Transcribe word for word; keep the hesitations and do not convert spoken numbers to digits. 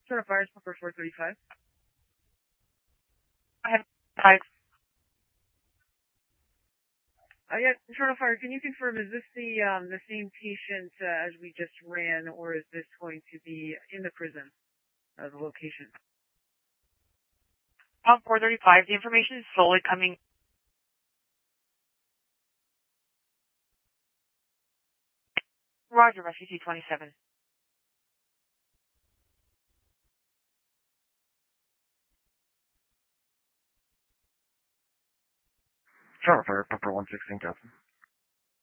Sort of fires number four thirty-five. I have five. Uh, yeah, Internal Fire, can you confirm, is this the um, the same patient uh, as we just ran, or is this going to be in the prison, uh, the location? Um, four thirty-five, the information is slowly coming. Roger, Rescue T twenty-seven. Charlotte Fire, Pepper one sixteen, Captain.